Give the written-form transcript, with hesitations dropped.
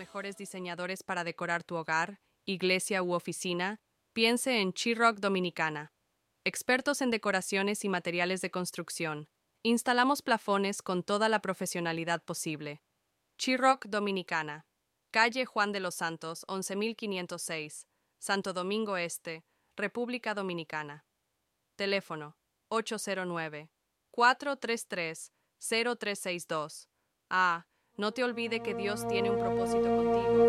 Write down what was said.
mejores diseñadores para decorar tu hogar, iglesia u oficina, piense en Chiroc Dominicana. Expertos en decoraciones y materiales de construcción. Instalamos plafones con toda la profesionalidad posible. Chiroc Dominicana. Calle Juan de los Santos, 11506, Santo Domingo Este, República Dominicana. Teléfono 809-433-0362. No te olvides que Dios tiene un propósito contigo.